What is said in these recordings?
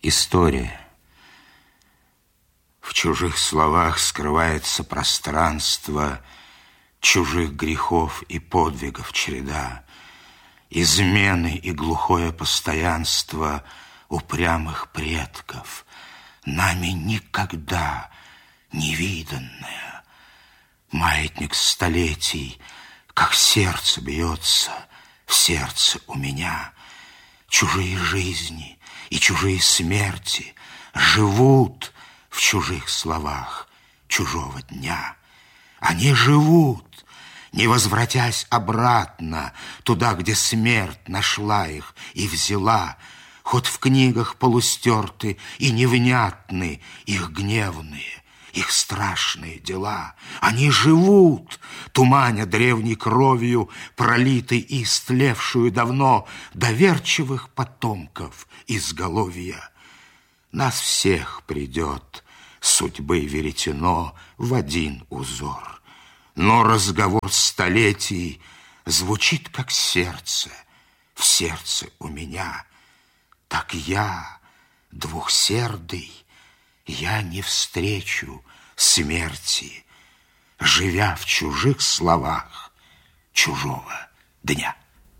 История. В чужих словах скрывается пространство чужих грехов и подвигов череда, измены и глухое постоянство упрямых предков, нами никогда не виданное. Маятник столетий, как сердце бьется в сердце у меня. Чужие жизни и чужие смерти живут в чужих словах чужого дня. Они живут, не возвратясь обратно туда, где смерть нашла их и взяла, хоть в книгах полустерты и невнятны их гневные, их страшные дела. Они живут, туманя древней кровью, пролитой и истлевшую давно доверчивых потомков изголовья. Нас всех придет судьбы веретено в один узор, но разговор столетий звучит, как сердце в сердце у меня. Так я, двухсердый, я не встречу смерти, живя в чужих словах чужого дня.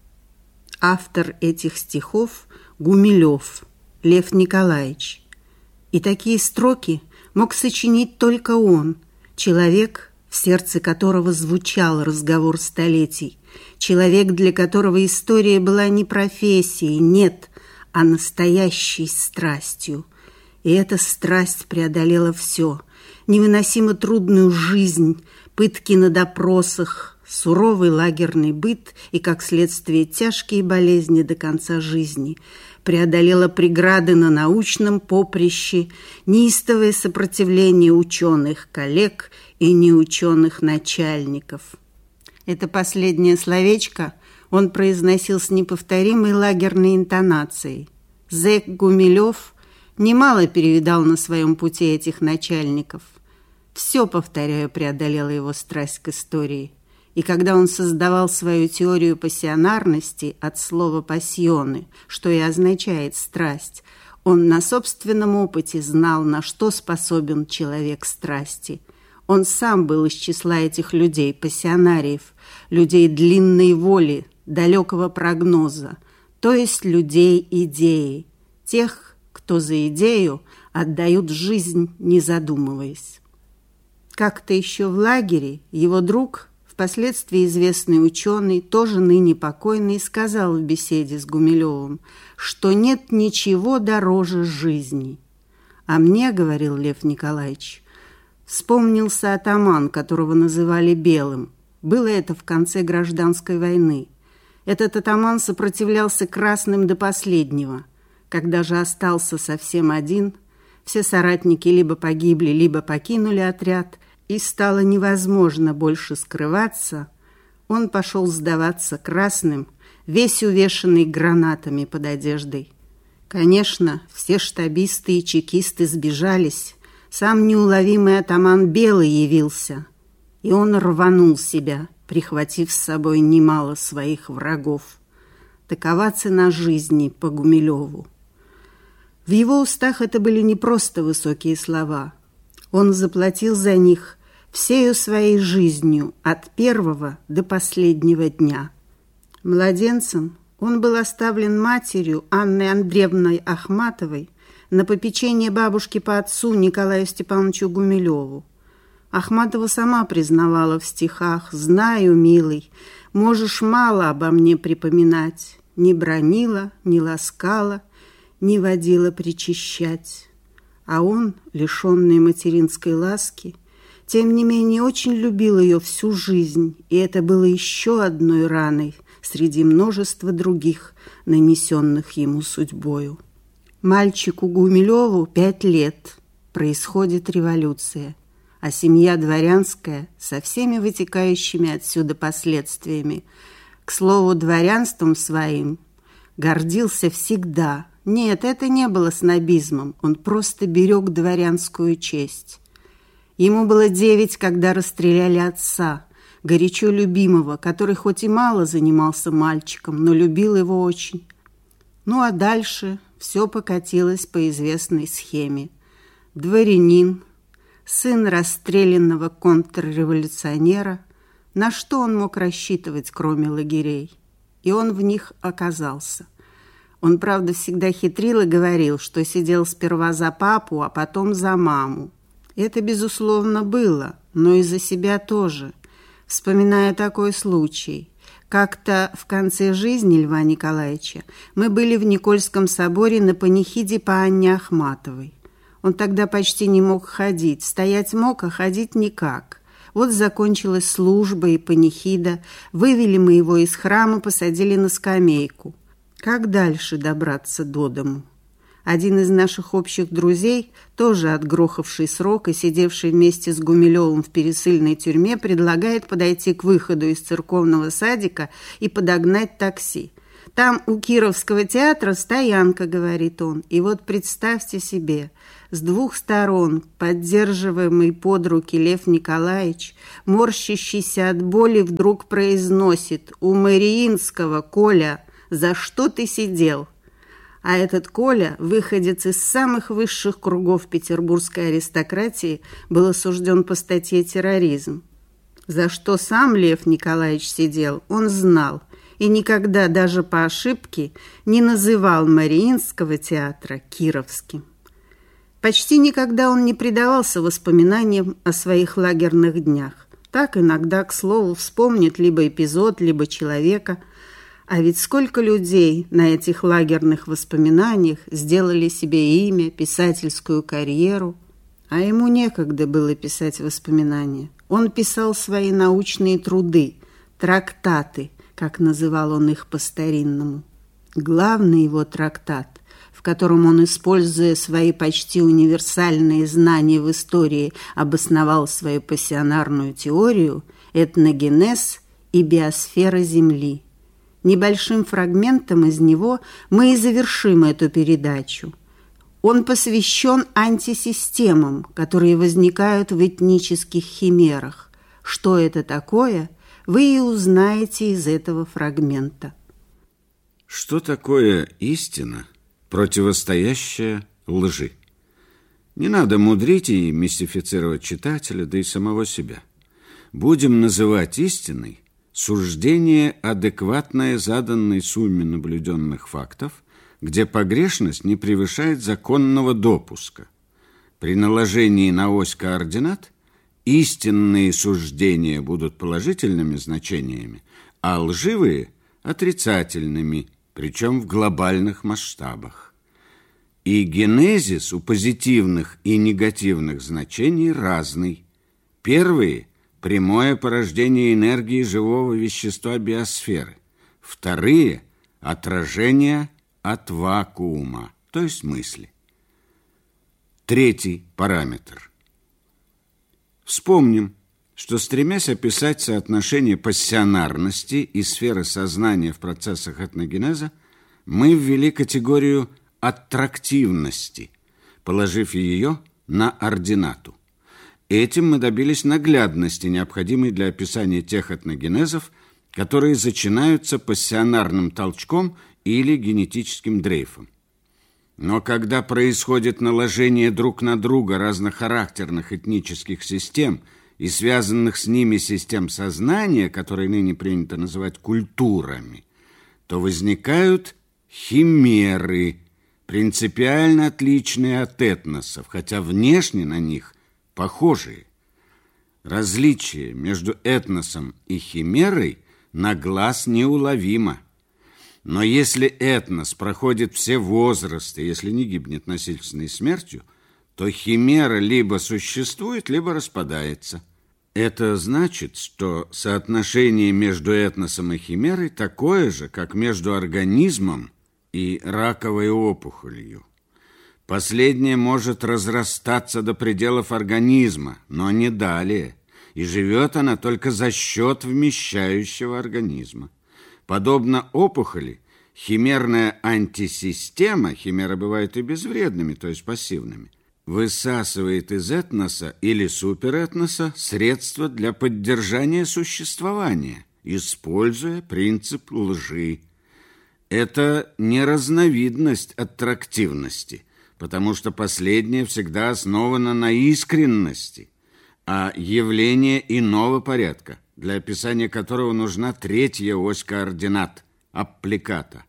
Автор этих стихов Гумилев Лев Николаевич. И такие строки мог сочинить только он, человек, в сердце которого звучал разговор столетий, человек, для которого история была не профессией, нет, а настоящей страстью. И эта страсть преодолела все, невыносимо трудную жизнь, пытки на допросах, суровый лагерный быт и, как следствие, тяжкие болезни до конца жизни, преодолела преграды на научном поприще, неистовое сопротивление ученых коллег и неученых начальников. Это последнее словечко он произносил с неповторимой лагерной интонацией. Зэк Гумилев немало перевидал на своем пути этих начальников. Все, повторяю, преодолело его страсть к истории. И когда он создавал свою теорию пассионарности от слова «пассионы», что и означает «страсть», он на собственном опыте знал, на что способен человек страсти. Он сам был из числа этих людей, пассионариев, людей длинной воли, далекого прогноза, то есть людей идеи, тех, кто за идею отдают жизнь, не задумываясь. Как-то еще в лагере его друг, впоследствии известный ученый, тоже ныне покойный, сказал в беседе с Гумилевым, что нет ничего дороже жизни. А мне, говорил Лев Николаевич, вспомнился атаман, которого называли Белым. Было это в конце гражданской войны. Этот атаман сопротивлялся красным до последнего. Когда же остался совсем один, все соратники либо погибли, либо покинули отряд, и стало невозможно больше скрываться, он пошел сдаваться красным, весь увешанный гранатами под одеждой. Конечно, все штабисты и чекисты сбежались, сам неуловимый атаман Белый явился, и он рванул себя, прихватив с собой немало своих врагов. Такова цена жизни по Гумилеву. В его устах это были не просто высокие слова. Он заплатил за них всею своей жизнью от первого до последнего дня. Младенцем он был оставлен матерью Анной Андреевной Ахматовой на попечение бабушки по отцу Николаю Степановичу Гумилеву. Ахматова сама признавала в стихах: «Знаю, милый, можешь мало обо мне припоминать, не бранила, не ласкала, не водила причащать». А он, лишенный материнской ласки, тем не менее очень любил ее всю жизнь, и это было еще одной раной среди множества других, нанесенных ему судьбою. Мальчику Гумилеву 5 лет, происходит революция, а семья дворянская со всеми вытекающими отсюда последствиями. К слову, дворянством своим гордился всегда. Нет, это не было снобизмом, он просто берег дворянскую честь. Ему было 9, когда расстреляли отца, горячо любимого, который хоть и мало занимался мальчиком, но любил его очень. Ну а дальше все покатилось по известной схеме. Дворянин, сын расстрелянного контрреволюционера. На что он мог рассчитывать, кроме лагерей? И он в них оказался. Он, правда, всегда хитрил и говорил, что сидел сперва за папу, а потом за маму. Это, безусловно, было, но и за себя тоже. Вспоминая такой случай, как-то в конце жизни Льва Николаевича мы были в Никольском соборе на панихиде по Анне Ахматовой. Он тогда почти не мог ходить, стоять мог, а ходить никак. Вот закончилась служба и панихида, вывели мы его из храма, посадили на скамейку. Как дальше добраться до дому? Один из наших общих друзей, тоже отгрохавший срок и сидевший вместе с Гумилевым в пересыльной тюрьме, предлагает подойти к выходу из церковного садика и подогнать такси. «Там у Кировского театра стоянка», — говорит он. И вот представьте себе, с двух сторон, поддерживаемый под руки Лев Николаевич, морщащийся от боли, вдруг произносит: «У Мариинского, Коля, за что ты сидел?» А этот Коля, выходец из самых высших кругов петербургской аристократии, был осужден по статье «Терроризм». За что сам Лев Николаевич сидел, он знал, и никогда даже по ошибке не называл Мариинского театра Кировским. Почти никогда он не предавался воспоминаниям о своих лагерных днях. Так иногда, к слову, вспомнит либо эпизод, либо человека. А ведь сколько людей на этих лагерных воспоминаниях сделали себе имя, писательскую карьеру. А ему некогда было писать воспоминания. Он писал свои научные труды, трактаты, как называл он их по-старинному. Главный его трактат, в котором он, используя свои почти универсальные знания в истории, обосновал свою пассионарную теорию «Этногенез и биосфера Земли». Небольшим фрагментом из него мы и завершим эту передачу. Он посвящен антисистемам, которые возникают в этнических химерах. Что это такое, вы и узнаете из этого фрагмента. Что такое истина, противостоящая лжи? Не надо мудрить и мистифицировать читателя, да и самого себя. Будем называть истиной суждение, адекватное заданной сумме наблюденных фактов, где погрешность не превышает законного допуска. При наложении на ось координат истинные суждения будут положительными значениями, а лживые – отрицательными, причем в глобальных масштабах. И генезис у позитивных и негативных значений разный. Первые – прямое порождение энергии живого вещества биосферы. Вторые – отражение от вакуума, то есть мысли. Третий параметр. Вспомним, что, стремясь описать соотношение пассионарности и сферы сознания в процессах этногенеза, мы ввели категорию аттрактивности, положив ее на ординату. Этим мы добились наглядности, необходимой для описания тех этногенезов, которые зачинаются пассионарным толчком или генетическим дрейфом. Но когда происходит наложение друг на друга разнохарактерных этнических систем и связанных с ними систем сознания, которые ныне принято называть культурами, то возникают химеры, принципиально отличные от этносов, хотя внешне на них похожие. Различие между этносом и химерой на глаз неуловимо. Но если этнос проходит все возрасты, если не гибнет насильственной смертью, то химера либо существует, либо распадается. Это значит, что соотношение между этносом и химерой такое же, как между организмом и раковой опухолью. Последнее может разрастаться до пределов организма, но не далее, и живет она только за счет вмещающего организма. Подобно опухоли, химерная антисистема, химеры бывают и безвредными, то есть пассивными, высасывает из этноса или суперэтноса средства для поддержания существования, используя принцип лжи. Это не разновидность аттрактивности, потому что последняя всегда основана на искренности, а явление иного порядка, для описания которого нужна третья ось координат – аппликата.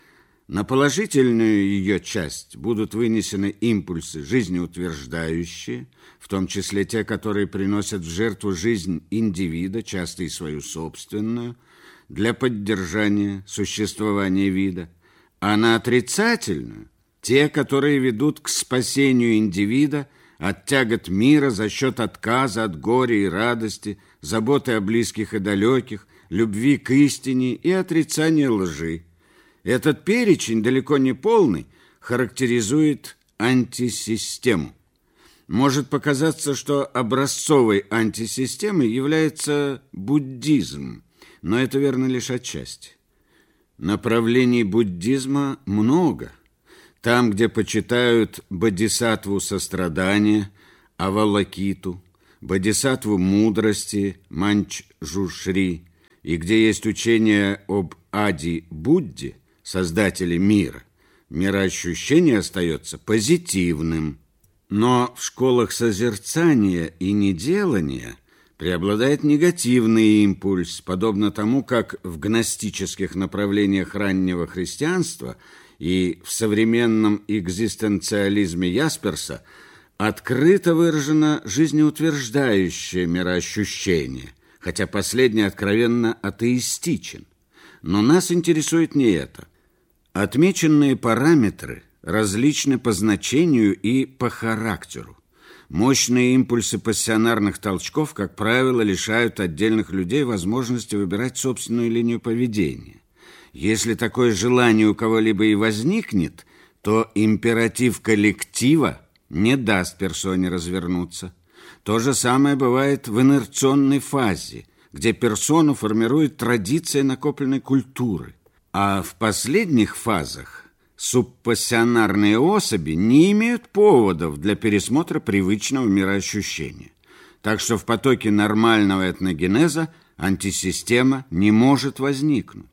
На положительную ее часть будут вынесены импульсы жизнеутверждающие, в том числе те, которые приносят в жертву жизнь индивида, часто и свою собственную, для поддержания существования вида, а на отрицательную – те, которые ведут к спасению индивида от тягот мира за счет отказа от горя и радости, заботы о близких и далеких, любви к истине и отрицания лжи. Этот перечень, далеко не полный, характеризует антисистему. Может показаться, что образцовой антисистемой является буддизм, но это верно лишь отчасти. Направлений буддизма много. Там, где почитают бодисаттву сострадания, Авалокиту, бодисаттву мудрости, Манчжушри, и где есть учение об Ади-Будде, создателе мира, мироощущение остается позитивным. Но в школах созерцания и неделания преобладает негативный импульс, подобно тому, как в гностических направлениях раннего христианства и в современном экзистенциализме Ясперса открыто выражено жизнеутверждающее мироощущение, хотя последнее откровенно атеистичен. Но нас интересует не это. Отмеченные параметры различны по значению и по характеру. Мощные импульсы пассионарных толчков, как правило, лишают отдельных людей возможности выбирать собственную линию поведения. Если такое желание у кого-либо и возникнет, то императив коллектива не даст персоне развернуться. То же самое бывает в инерционной фазе, где персону формирует традиция накопленной культуры. А в последних фазах субпассионарные особи не имеют поводов для пересмотра привычного мироощущения. Так что в потоке нормального этногенеза антисистема не может возникнуть.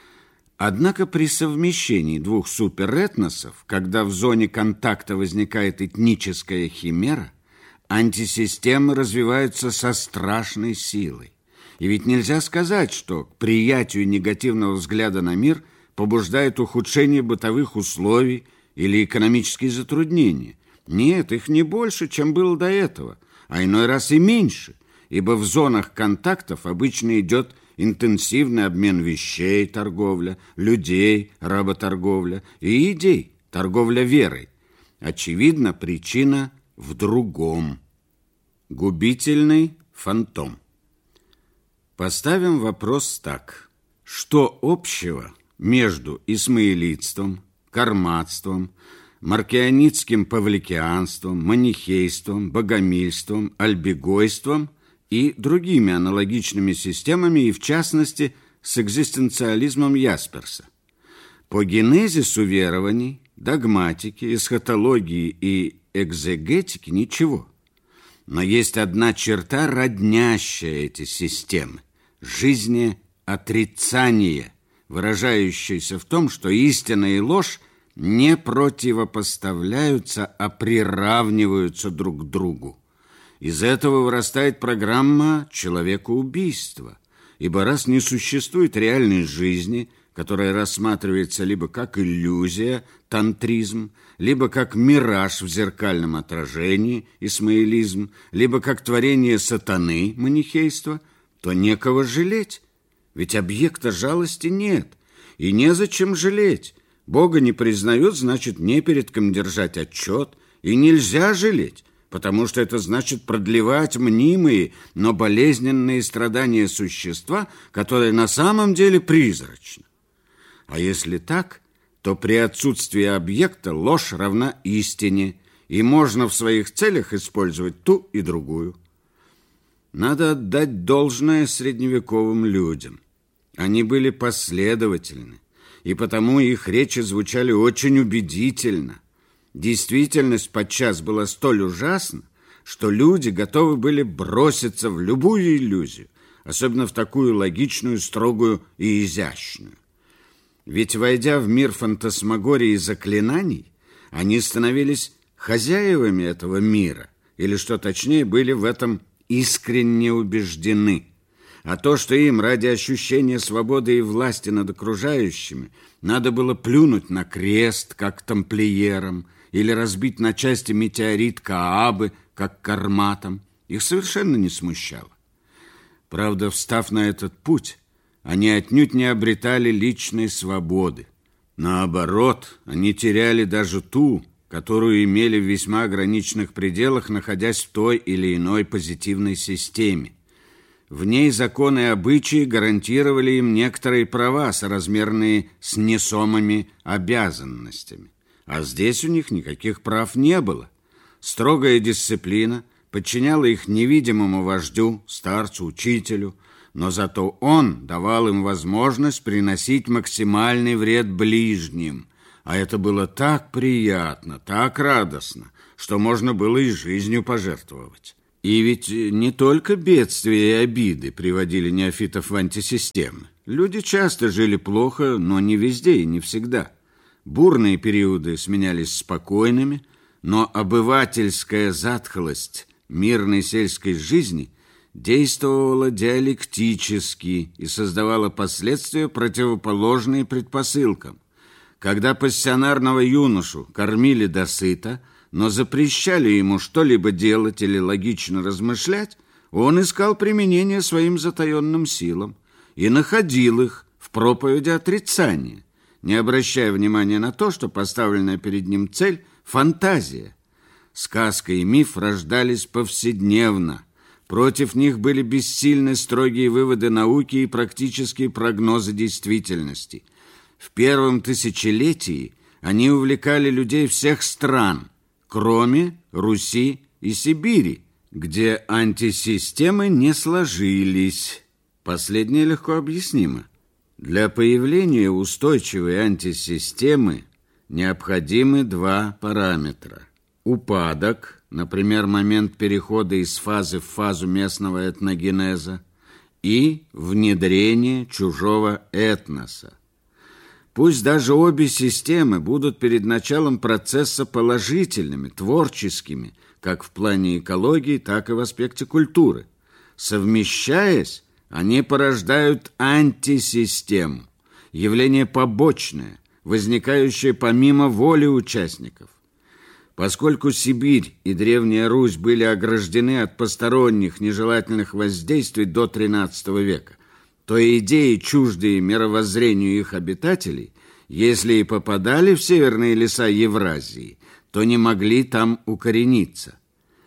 Однако при совмещении двух суперэтносов, когда в зоне контакта возникает этническая химера, антисистемы развиваются со страшной силой. И ведь нельзя сказать, что к приятию негативного взгляда на мир побуждает ухудшение бытовых условий или экономические затруднения. Нет, их не больше, чем было до этого, а иной раз и меньше, ибо в зонах контактов обычно идет интенсивный обмен вещей, торговля, людей, работорговля и идей, торговля верой. Очевидно, причина в другом. Губительный фантом. Поставим вопрос так. Что общего между исмаилитством, карматством, маркионитским павликианством, манихейством, богомильством, альбегойством и другими аналогичными системами, и в частности с экзистенциализмом Ясперса? По генезису верований, догматики, эсхатологии и экзегетики ничего. Но есть одна черта, роднящая эти системы – жизнеотрицание, выражающееся в том, что истина и ложь не противопоставляются, а приравниваются друг к другу. Из этого вырастает программа человекоубийства, ибо раз не существует реальной жизни, которая рассматривается либо как иллюзия, тантризм, либо как мираж в зеркальном отражении, исмаилизм, либо как творение сатаны, манихейство, то некого жалеть, ведь объекта жалости нет, и незачем жалеть. Бога не признают, значит, не перед кем держать отчет, и нельзя жалеть, потому что это значит продлевать мнимые, но болезненные страдания существа, которые на самом деле призрачны. А если так, то при отсутствии объекта ложь равна истине, и можно в своих целях использовать ту и другую. Надо отдать должное средневековым людям. Они были последовательны, и потому их речи звучали очень убедительно. Действительность подчас была столь ужасна, что люди готовы были броситься в любую иллюзию, особенно в такую логичную, строгую и изящную. Ведь, войдя в мир фантасмагории и заклинаний, они становились хозяевами этого мира, или, что точнее, были в этом искренне убеждены. А то, что им ради ощущения свободы и власти над окружающими надо было плюнуть на крест, как тамплиерам, или разбить на части метеорит Каабы, как карматам, их совершенно не смущало. Правда, встав на этот путь, они отнюдь не обретали личной свободы. Наоборот, они теряли даже ту, которую имели в весьма ограниченных пределах, находясь в той или иной позитивной системе. В ней законы и обычаи гарантировали им некоторые права, соразмерные с несомыми обязанностями. А здесь у них никаких прав не было. Строгая дисциплина подчиняла их невидимому вождю, старцу, учителю, но зато он давал им возможность приносить максимальный вред ближним. А это было так приятно, так радостно, что можно было и жизнью пожертвовать. И ведь не только бедствия и обиды приводили неофитов в антисистемы. Люди часто жили плохо, но не везде и не всегда. Бурные периоды сменялись спокойными, но обывательская затхлость мирной сельской жизни действовала диалектически и создавала последствия, противоположные предпосылкам. Когда пассионарного юношу кормили досыта, но запрещали ему что-либо делать или логично размышлять, он искал применение своим затаенным силам и находил их в проповеди отрицания, не обращая внимания на то, что поставленная перед ним цель – фантазия. Сказка и миф рождались повседневно. Против них были бессильны строгие выводы науки и практические прогнозы действительности. В первом тысячелетии они увлекали людей всех стран, кроме Руси и Сибири, где антисистемы не сложились. Последнее легко объяснимо. Для появления устойчивой антисистемы необходимы два параметра. Упадок, например, момент перехода из фазы в фазу местного этногенеза, и внедрение чужого этноса. Пусть даже обе системы будут перед началом процесса положительными, творческими, как в плане экологии, так и в аспекте культуры. Совмещаясь, они порождают антисистему, явление побочное, возникающее помимо воли участников. Поскольку Сибирь и Древняя Русь были ограждены от посторонних нежелательных воздействий до XIII века, то идеи, чуждые мировоззрению их обитателей, если и попадали в северные леса Евразии, то не могли там укорениться.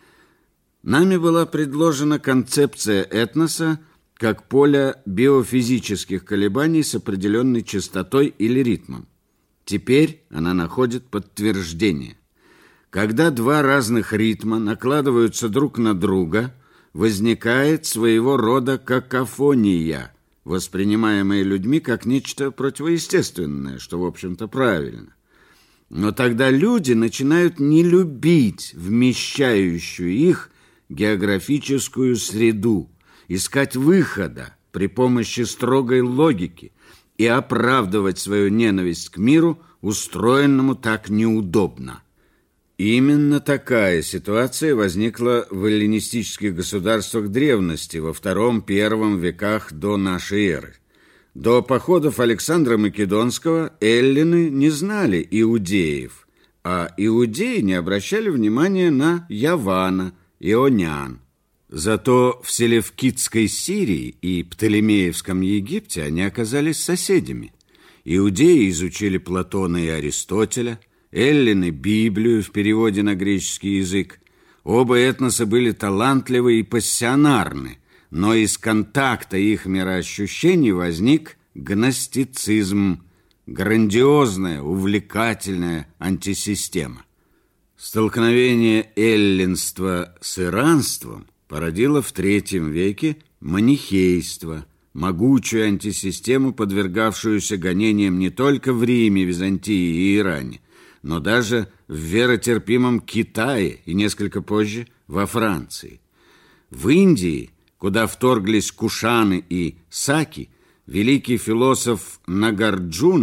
Нами была предложена концепция этноса как поля биофизических колебаний с определенной частотой или ритмом. Теперь она находит подтверждение. Когда два разных ритма накладываются друг на друга, возникает своего рода какофония, воспринимаемая людьми как нечто противоестественное, что, в общем-то, правильно. Но тогда люди начинают не любить вмещающую их географическую среду, искать выхода при помощи строгой логики и оправдывать свою ненависть к миру, устроенному так неудобно. Именно такая ситуация возникла в эллинистических государствах древности во II-I веках до нашей эры. До походов Александра Македонского эллины не знали иудеев, а иудеи не обращали внимания на Явана, ионян. Зато в Селевкидской Сирии и Птолемеевском Египте они оказались соседями. Иудеи изучили Платона и Аристотеля, эллины – Библию в переводе на греческий язык. Оба этноса были талантливы и пассионарны, но из контакта их мироощущений возник гностицизм, грандиозная, увлекательная антисистема. Столкновение эллинства с иранством породило в III веке манихейство, могучую антисистему, подвергавшуюся гонениям не только в Риме, Византии и Иране, но даже в веротерпимом Китае и несколько позже во Франции. В Индии, куда вторглись кушаны и саки, великий философ Нагарджуна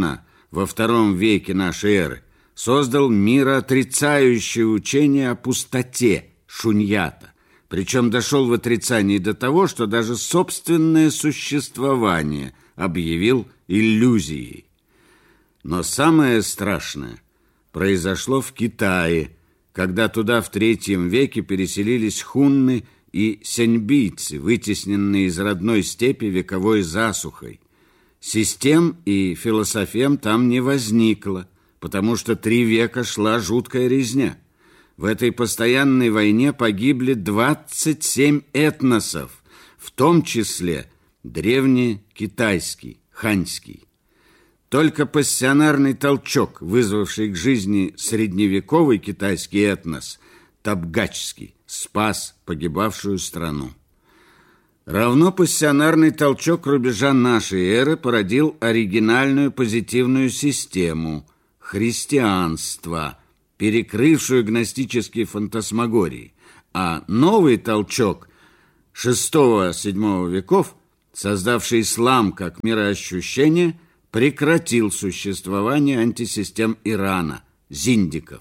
во II веке нашей эры создал мироотрицающее учение о пустоте, шуньята. Причем дошел в отрицании до того, что даже собственное существование объявил иллюзией. Но самое страшное произошло в Китае, когда туда в III веке переселились хунны и сяньбийцы, вытесненные из родной степи вековой засухой. Систем и философем там не возникло, потому что 3 века шла жуткая резня. В этой постоянной войне погибли 27 этносов, в том числе древнекитайский, ханьский. Только пассионарный толчок, вызвавший к жизни средневековый китайский этнос, табгачский, спас погибавшую страну. Равно пассионарный толчок рубежа нашей эры породил оригинальную позитивную систему – христианство, перекрывшую гностические фантасмагории, а новый толчок VI-VII веков, создавший ислам как мироощущение, прекратил существование антисистем Ирана, зиндиков.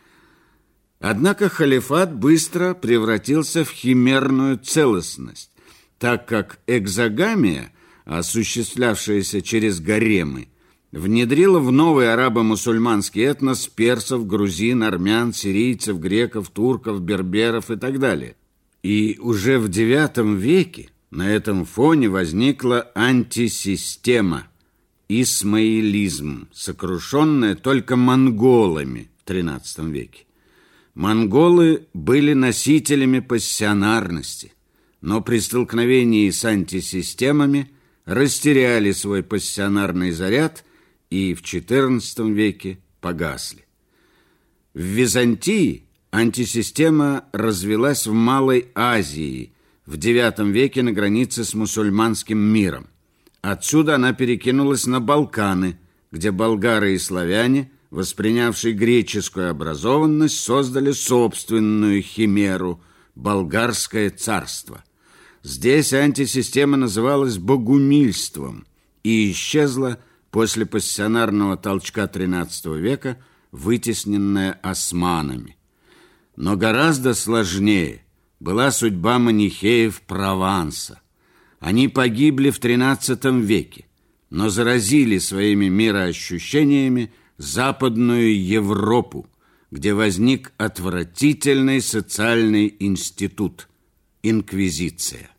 Однако халифат быстро превратился в химерную целостность, так как экзогамия, осуществлявшаяся через гаремы, внедрила в новый арабо-мусульманский этнос персов, грузин, армян, сирийцев, греков, турков, берберов и так далее. И уже в IX веке на этом фоне возникла антисистема, исмаилизм, сокрушенная только монголами в XIII веке. Монголы были носителями пассионарности, но при столкновении с антисистемами растеряли свой пассионарный заряд и в XIV веке погасли. В Византии антисистема развелась в Малой Азии в IX веке на границе с мусульманским миром. Отсюда она перекинулась на Балканы, где болгары и славяне, воспринявшие греческую образованность, создали собственную химеру – болгарское царство. Здесь антисистема называлась богумильством и исчезла после пассионарного толчка XIII века, вытесненная османами. Но гораздо сложнее была судьба манихеев Прованса. Они погибли в XIII веке, но заразили своими мироощущениями Западную Европу, где возник отвратительный социальный институт – инквизиция.